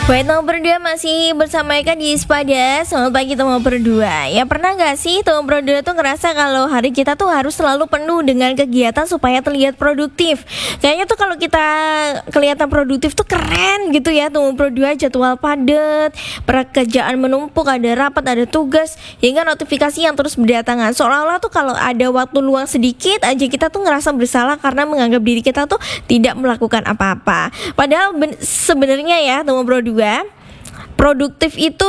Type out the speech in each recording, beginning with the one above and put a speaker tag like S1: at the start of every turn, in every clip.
S1: Baik, nomor 2 masih bersama Eka di Ispada. Selamat pagi teman berdua. Ya, pernah gak sih teman berdua tuh ngerasa kalau hari kita tuh harus selalu penuh dengan kegiatan supaya terlihat produktif? Kayaknya tuh kalau kita kelihatan produktif tuh keren gitu ya teman berdua. Jadwal padat, pekerjaan menumpuk, ada rapat, ada tugas, hingga notifikasi yang terus berdatangan. Seolah-olah tuh kalau ada waktu luang sedikit aja kita tuh ngerasa bersalah karena menganggap diri kita tuh tidak melakukan apa-apa. Padahal sebenarnya ya teman berdua, produktif itu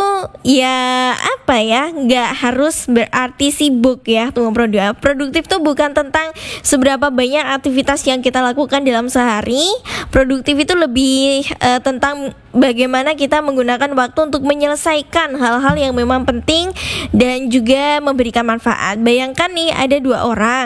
S1: ya apa ya, nggak harus berarti sibuk ya teman berdua. Produktif itu bukan tentang seberapa banyak aktivitas yang kita lakukan dalam sehari. Produktif itu lebih tentang bagaimana kita menggunakan waktu untuk menyelesaikan hal-hal yang memang penting dan juga memberikan manfaat. Bayangkan nih ada dua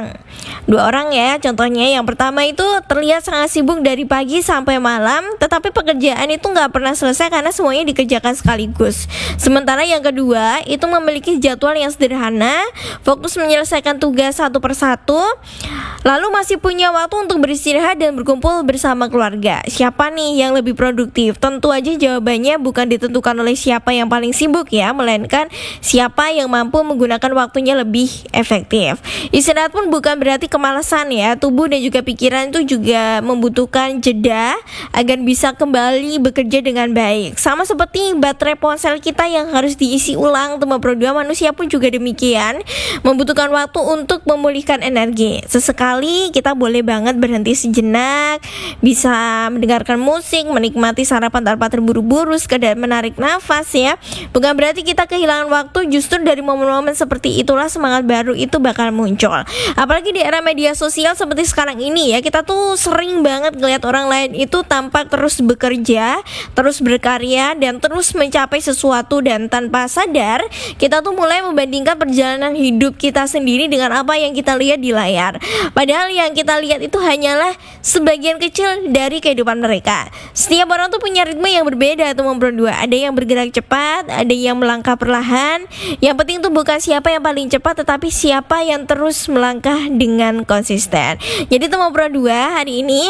S1: orang ya. Contohnya yang pertama itu terlihat sangat sibuk dari pagi sampai malam, tetapi pekerjaan itu nggak pernah selesai karena semuanya dikerjakan sekaligus. Sementara yang kedua itu memiliki jadwal yang sederhana, fokus menyelesaikan tugas satu persatu, lalu masih punya waktu untuk beristirahat dan berkumpul bersama keluarga. Siapa nih yang lebih produktif? Tentu aja jawabannya bukan ditentukan oleh siapa yang paling sibuk ya, melainkan siapa yang mampu menggunakan waktunya lebih efektif. Istirahat pun bukan berarti kemalasan ya. Tubuh dan juga pikiran itu juga membutuhkan jeda agar bisa kembali bekerja dengan baik. Sama seperti baterai ponsel kita yang harus diisi ulang, teman berdua, manusia pun juga demikian, membutuhkan waktu untuk memulihkan energi. Sesekali kita boleh banget berhenti sejenak, bisa mendengarkan musik, menikmati sarapan tanpa terburu-buru, sekedar menarik nafas ya. Bukan berarti kita kehilangan waktu, justru dari momen-momen seperti itulah semangat baru itu bakal muncul. Apalagi di era media sosial seperti sekarang ini ya, kita tuh sering banget ngeliat orang lain itu tampak terus bekerja, terus berkarya, dan terus mencapai sesuatu, dan tanpa sadar kita tuh mulai membandingkan perjalanan hidup kita sendiri dengan apa yang kita lihat di layar. Padahal yang kita lihat itu hanyalah sebagian kecil dari kehidupan mereka. Setiap orang tuh punya ritme yang berbeda teman berdua. Ada yang bergerak cepat, ada yang melangkah perlahan. Yang penting tuh bukan siapa yang paling cepat, tetapi siapa yang terus melangkah dengan konsisten. Jadi teman berdua, hari ini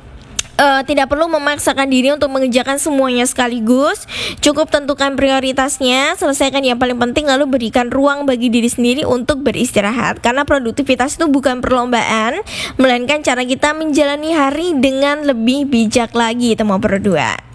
S1: tidak perlu memaksakan diri untuk mengerjakan semuanya sekaligus. Cukup tentukan prioritasnya, selesaikan yang paling penting, lalu berikan ruang bagi diri sendiri untuk beristirahat. Karena produktivitas itu bukan perlombaan, melainkan cara kita menjalani hari dengan lebih bijak lagi teman berdua.